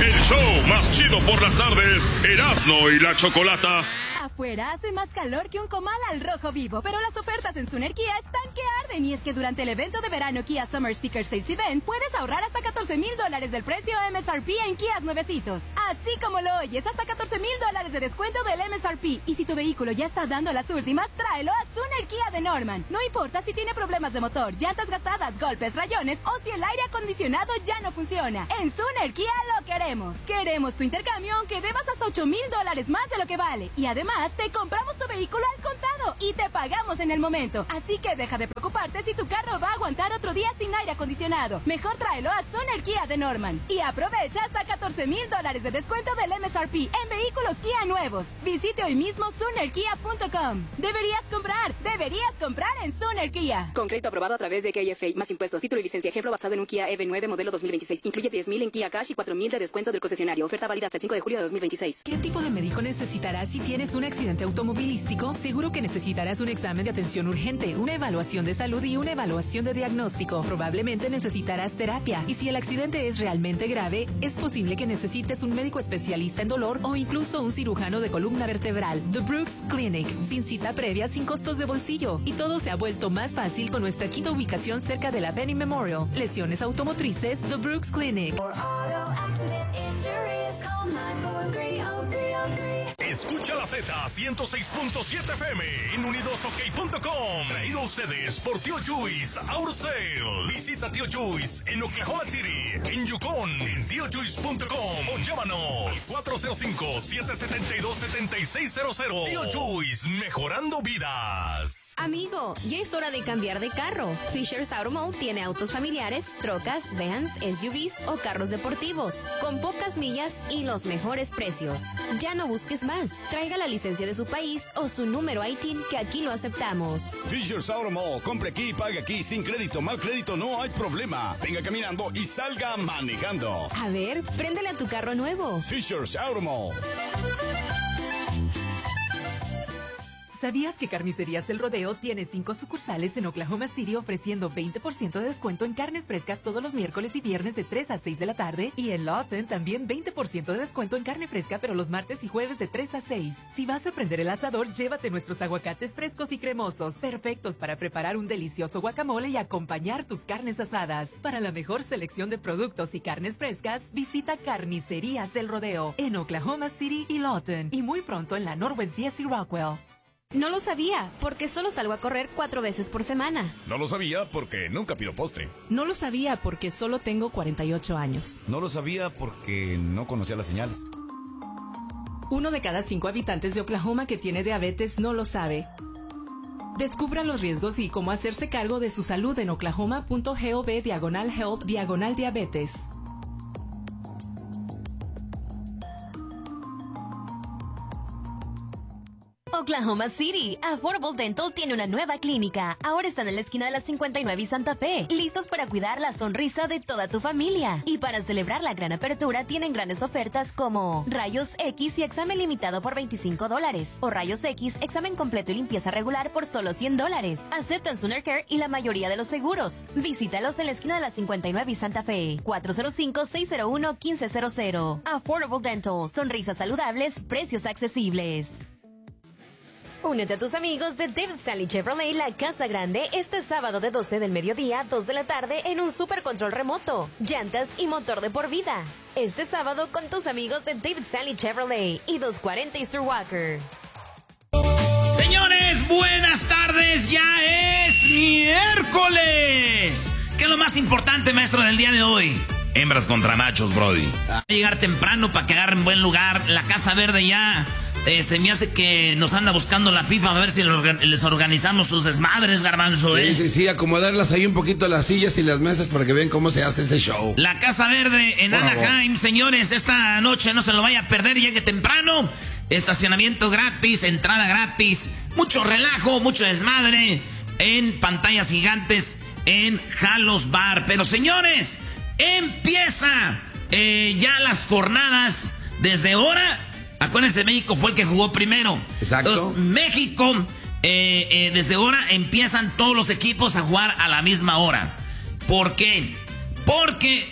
El show más chido por las tardes, Erasmo y la Chocolata. Afuera hace más calor que un comal al rojo vivo, pero las ofertas en Suner Kia están que arden. Y es que durante el evento de verano Kia Summer Sticker Sales Event puedes ahorrar hasta $14,000 del precio MSRP en Kias nuevecitos. Así como lo oyes, hasta $14,000 de descuento del MSRP. Y si tu vehículo ya está dando las últimas, tráelo a Suner Kia de Norman. No importa si tiene problemas de motor, llantas gastadas, golpes, rayones o si el aire acondicionado ya no funciona. En Suner Kia lo queremos. Queremos tu intercambio aunque debas hasta $8,000 más de lo que vale. Y además, te compramos tu vehículo al contado y te pagamos en el momento. Así que deja de preocuparte si tu carro va a aguantar otro día sin aire acondicionado. Mejor tráelo a Suner Kia de Norman. Y aprovecha hasta $14,000 de descuento del MSRP en vehículos Kia nuevos. Visite hoy mismo SunerKia.com. Deberías comprar en Suner Kia. Con crédito aprobado a través de KFA, más impuestos, título y licencia. Ejemplo basado en un Kia EV9 modelo 2026. Incluye $10,000 en Kia Cash y $4,000 de descuento del concesionario. Oferta válida hasta el 5 de julio de 2026. ¿Qué tipo de médico necesitarás si tienes un accidente automovilístico? Seguro que necesitarás un examen de atención urgente, una evaluación de salud y una evaluación de diagnóstico. Probablemente necesitarás terapia. Y si el accidente es realmente grave, es posible que necesites un médico especialista en dolor o incluso un cirujano de columna vertebral. The Brooks Clinic. Sin cita previa, sin costos de bolsillo. Y todo se ha vuelto más fácil con nuestra quinta ubicación cerca de la Benny Memorial. Lesiones automotrices, The Brooks Clinic. Escucha la Z 106.7 FM en unidosok.com. Traído a ustedes por Tío Juice Auto Sales. Visita Tío Juice en Oklahoma City, en Yukon, en tiojuice.com o llámanos 405-772-7600. Tío Juice, mejorando vidas. Amigo, ya es hora de cambiar de carro. Fisher's Auto Mall tiene autos familiares, trocas, vans, SUVs o carros deportivos, con pocas millas y los mejores precios. Ya no busques más. Traiga la licencia de su país o su número ITIN, que aquí lo aceptamos. Fisher's Auto Mall. Compre aquí y pague aquí sin crédito. Mal crédito, no hay problema. Venga caminando y salga manejando. A ver, préndele a tu carro nuevo. Fisher's Auto Mall. ¿Sabías que Carnicerías El Rodeo tiene 5 sucursales en Oklahoma City ofreciendo 20% de descuento en carnes frescas todos los miércoles y viernes de 3 a 6 de la tarde? Y en Lawton también 20% de descuento en carne fresca, pero los martes y jueves de 3 a 6. Si vas a prender el asador, llévate nuestros aguacates frescos y cremosos, perfectos para preparar un delicioso guacamole y acompañar tus carnes asadas. Para la mejor selección de productos y carnes frescas, visita Carnicerías El Rodeo en Oklahoma City y Lawton, y muy pronto en la Northwest 10 y Rockwell. No lo sabía, porque solo salgo a correr 4 veces por semana. No lo sabía porque nunca pido postre. No lo sabía porque solo tengo 48 años. No lo sabía porque no conocía las señales. 1 de cada 5 habitantes de Oklahoma que tiene diabetes no lo sabe. Descubran los riesgos y cómo hacerse cargo de su salud en oklahoma.gov/health/diabetes. Oklahoma City. Affordable Dental tiene una nueva clínica. Ahora están en la esquina de la 59 y Santa Fe, listos para cuidar la sonrisa de toda tu familia. Y para celebrar la gran apertura, tienen grandes ofertas como rayos X y examen limitado por $25, o rayos X, examen completo y limpieza regular por solo $100. Aceptan SoonerCare y la mayoría de los seguros. Visítalos en la esquina de la 59 y Santa Fe, 405-601-1500. Affordable Dental. Sonrisas saludables, precios accesibles. Únete a tus amigos de David Stanley Chevrolet La Casa Grande este sábado de 12 del mediodía a 2 de la tarde en un super control remoto, llantas y motor de por vida. Este sábado con tus amigos de David Stanley Chevrolet y 240 Eastern Walker. Señores, buenas tardes, ya es miércoles. ¿Qué es lo más importante, maestro, del día de hoy? Hembras contra machos, brody. A llegar temprano para que agarren buen lugar. La Casa Verde ya... se me hace que nos anda buscando la FIFA a ver si les organizamos sus desmadres, Garbanzo, ¿eh? Sí, acomodarlas ahí un poquito las sillas y las mesas para que vean cómo se hace ese show. La Casa Verde en Anaheim, señores, esta noche no se lo vaya a perder, llegue temprano. Estacionamiento gratis, entrada gratis, mucho relajo, mucho desmadre en pantallas gigantes en Jalos Bar. Pero, señores, empieza ya las jornadas desde ahora. Acuérdense, México fue el que jugó primero. Exacto. Entonces, México, desde ahora empiezan todos los equipos a jugar a la misma hora. ¿Por qué? Porque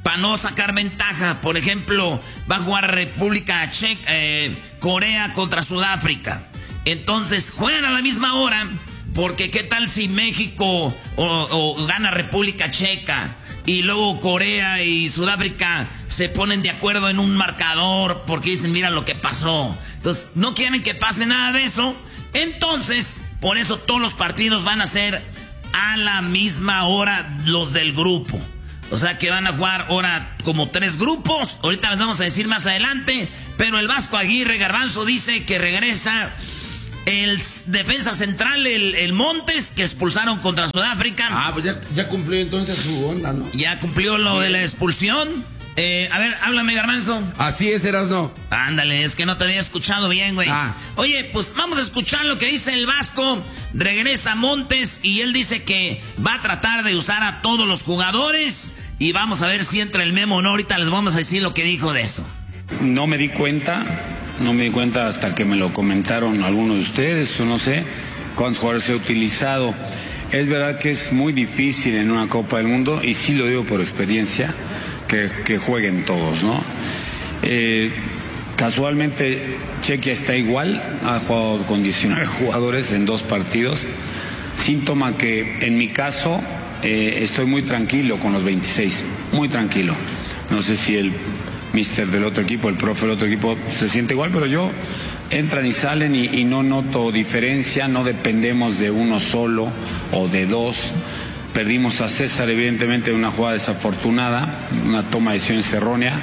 para no sacar ventaja. Por ejemplo, va a jugar República Checa, Corea contra Sudáfrica. Entonces juegan a la misma hora, porque qué tal si México o gana República Checa y luego Corea y Sudáfrica se ponen de acuerdo en un marcador porque dicen, mira lo que pasó. Entonces no quieren que pase nada de eso. Entonces, por eso todos los partidos van a ser a la misma hora los del grupo. O sea que van a jugar ahora como 3 grupos. Ahorita les vamos a decir más adelante. Pero el Vasco Aguirre Garbanzo dice que regresa el defensa central, el Montes, que expulsaron contra Sudáfrica. Ah, pues ya cumplió entonces su onda, ¿no? Ya cumplió lo de la expulsión. A ver, háblame, Garbanzo. Así es, Erasno. Ándale, es que no te había escuchado bien, güey. Oye, pues vamos a escuchar lo que dice el Vasco. Regresa Montes y él dice que va a tratar de usar a todos los jugadores. Y vamos a ver si entra el Memo o no. Ahorita les vamos a decir lo que dijo de eso. No me di cuenta hasta que me lo comentaron algunos de ustedes, o no sé cuántos jugadores he utilizado. Es verdad que es muy difícil en una Copa del Mundo, y sí lo digo por experiencia, que jueguen todos, ¿no? Casualmente Chequia está igual, ha jugado con 19 jugadores en 2 partidos, síntoma que en mi caso estoy muy tranquilo con los 26, muy tranquilo. No sé si el mister del otro equipo, el profe del otro equipo se siente igual, pero yo entran y salen y no noto diferencia, no dependemos de uno solo o de 2. Perdimos a César evidentemente de una jugada desafortunada, una toma de decisiones errónea,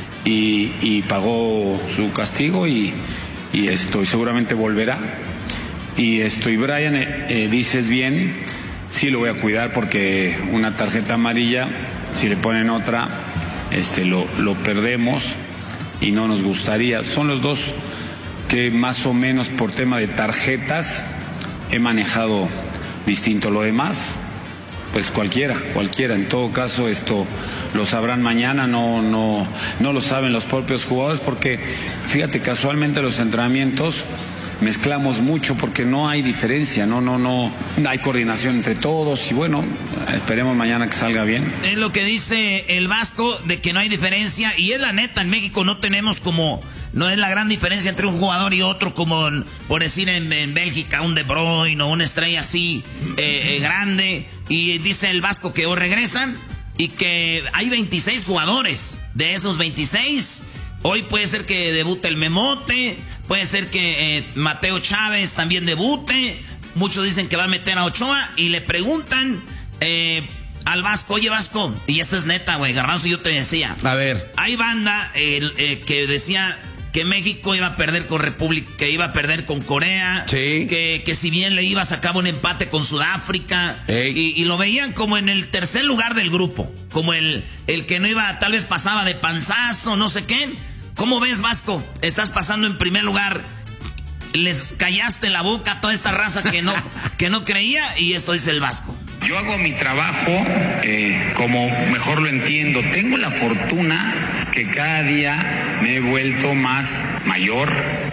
y pagó su castigo y seguramente volverá. Y Brian, dices bien, sí lo voy a cuidar porque una tarjeta amarilla, si le ponen otra, lo perdemos y no nos gustaría. Son los 2 que más o menos por tema de tarjetas he manejado distinto. Lo demás, pues cualquiera. En todo caso, esto lo sabrán mañana, no lo saben los propios jugadores, porque fíjate, casualmente los entrenamientos mezclamos mucho porque no hay diferencia, no hay coordinación entre todos, y bueno, esperemos mañana que salga bien. Es lo que dice el Vasco, de que no hay diferencia, y es la neta, en México no tenemos no es la gran diferencia entre un jugador y otro, como por decir en Bélgica, un De Bruyne o una estrella así grande. Y dice el Vasco que hoy regresan y que hay 26 jugadores. De esos 26, hoy puede ser que debute el Memote, puede ser que Mateo Chávez también debute. Muchos dicen que va a meter a Ochoa, y le preguntan al Vasco, oye Vasco, y esto es neta, güey, Garbanzo, yo te decía. A ver. Hay banda que decía que México iba a perder con República, que iba a perder con Corea, sí, que si bien le iba a sacar un empate con Sudáfrica, y lo veían como en el tercer lugar del grupo, como el que no iba, tal vez pasaba de panzazo, no sé qué. ¿Cómo ves, Vasco? Estás pasando en primer lugar. Les callaste la boca a toda esta raza que no creía, y esto dice el Vasco. Yo hago mi trabajo como mejor lo entiendo. Tengo la fortuna que cada día me he vuelto más mayor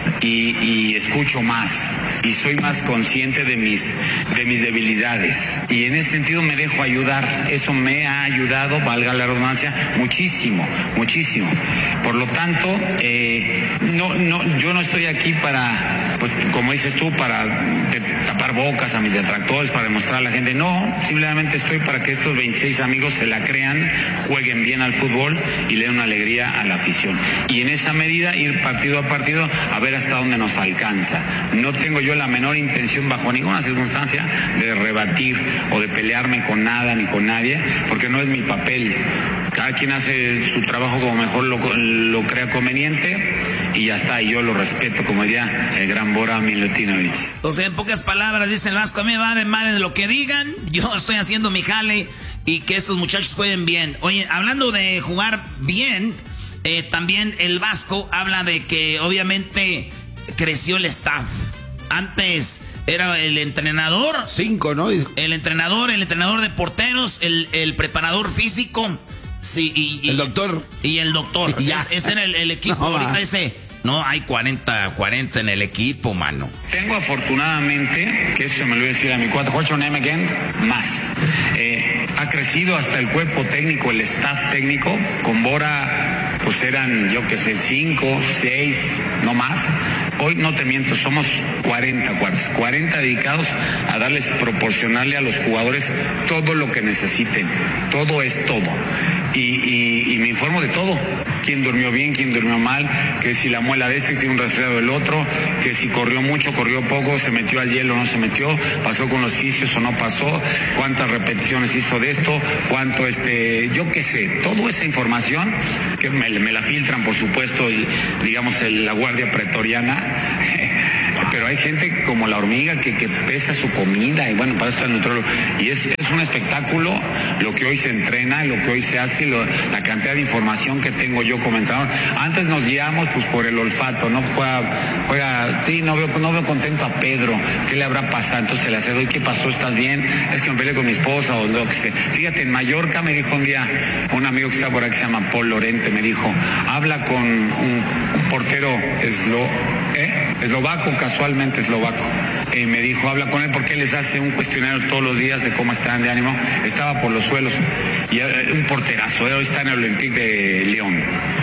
y escucho más, y soy más consciente de mis debilidades, y en ese sentido me dejo ayudar. Eso me ha ayudado, valga la redundancia, muchísimo. Por lo tanto, yo no estoy aquí para, pues, como dices tú, para tapar bocas a mis detractores, para demostrar a la gente. No, simplemente estoy para que estos 26 amigos se la crean, jueguen bien al fútbol y le den una alegría a la afición. Y en esa medida ir partido a partido a ver hasta dónde nos alcanza. No tengo yo la menor intención, bajo ninguna circunstancia, de rebatir o de pelearme con nada ni con nadie, porque no es mi papel. Cada quien hace su trabajo como mejor lo crea conveniente, y ya está, y yo lo respeto, como diría el gran Bora Milutinovic. O sea, en pocas palabras, dice el Vasco, a mí me vale madre lo que digan, yo estoy haciendo mi jale, y que estos muchachos jueguen bien. Oye, hablando de jugar bien, también el Vasco habla de que obviamente creció el staff. Antes era el entrenador. 5, ¿no? El entrenador de porteros, el preparador físico. Sí, y el doctor. Y el doctor. Ese era el equipo. No, ahorita no, hay 40 en el equipo, mano. Tengo afortunadamente, que eso se me lo voy a decir a mi cuate, what's your name again? Más. ha crecido hasta el cuerpo técnico, el staff técnico. Con Bora, pues eran, yo qué sé, 5, 6, no más. Hoy, no te miento, somos 40 dedicados a darles, proporcionarle a los jugadores todo lo que necesiten. Todo es todo. Y me informo de todo. Quién durmió bien, quién durmió mal, que si la muela de este tiene un resfriado del otro, que si corrió mucho, corrió poco, se metió al hielo o no se metió, pasó con los fisios o no pasó, cuántas repeticiones hizo de esto, cuánto yo qué sé, toda esa información que me la filtran, por supuesto, y digamos la guardia pretoriana. Pero hay gente como la hormiga que pesa su comida, y bueno, para eso está el nutriólogo. Y es un espectáculo lo que hoy se entrena, lo que hoy se hace, la cantidad de información que tengo yo comentando. Antes nos guiamos pues por el olfato, ¿no? Juega, sí, no veo contento a Pedro, ¿qué le habrá pasado? Entonces le hace, oye, ¿qué pasó? ¿Estás bien? Es que me peleé con mi esposa o lo que sea. Fíjate, en Mallorca me dijo un día un amigo que está por aquí, que se llama Paul Lorente, me dijo, habla con un portero eslovaco, casualmente eslovaco. Me dijo, habla con él porque les hace un cuestionario todos los días de cómo están de ánimo. Estaba por los suelos. Y un porterazo, hoy está en el Olympique de Lyon.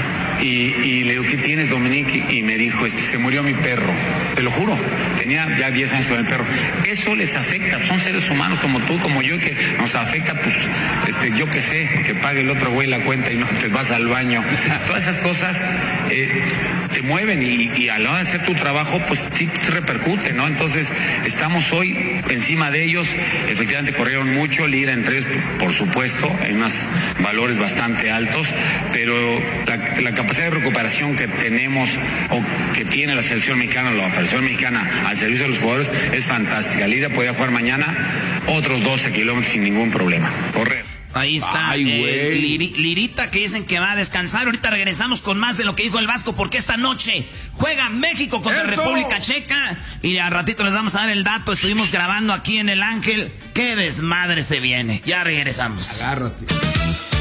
Y le digo, ¿qué tienes, Dominique? Y me dijo, se murió mi perro. Te lo juro, tenía ya 10 años con el perro. Eso les afecta, son seres humanos como tú, como yo, que nos afecta, pues, yo qué sé, que pague el otro güey la cuenta y no te vas al baño. Todas esas cosas te mueven y a la hora de hacer tu trabajo, pues sí te repercute, ¿no? Entonces, estamos hoy encima de ellos. Efectivamente, corrieron mucho, Lira entre ellos, por supuesto, hay unos valores bastante altos, pero la capacidad de recuperación que tenemos o que tiene la selección mexicana, la selección mexicana al servicio de los jugadores es fantástica. Lira podría jugar mañana otros 12 kilómetros sin ningún problema. Correr. Ahí está Lirita, que dicen que va a descansar. Ahorita regresamos con más de lo que dijo el Vasco, porque esta noche juega México contra República Checa. Y a ratito les vamos a dar el dato. Estuvimos grabando aquí en El Ángel. ¡Qué desmadre se viene! Ya regresamos. Agárrate.